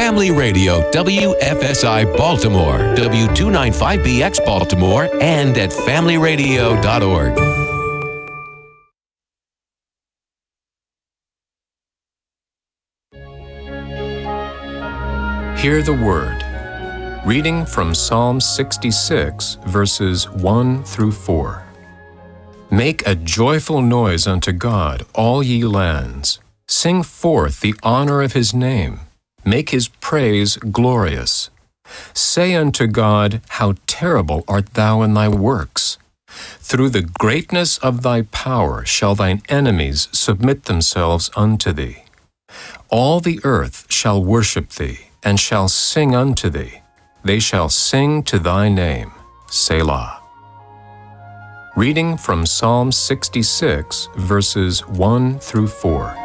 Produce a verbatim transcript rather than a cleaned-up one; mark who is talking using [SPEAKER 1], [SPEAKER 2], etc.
[SPEAKER 1] Family Radio, W F S I Baltimore, W two ninety-five B X Baltimore, and at family radio dot org.
[SPEAKER 2] Hear the Word. Reading from Psalm sixty-six, verses one through four. Make a joyful noise unto God, all ye lands. Sing forth the honor of his name. Make his praise glorious. Say unto God, how terrible art thou in thy works. Through the greatness of thy power shall thine enemies submit themselves unto thee. All the earth shall worship thee, and shall sing unto thee. They shall sing to thy name. Selah. Reading from Psalm sixty-six, verses one through four.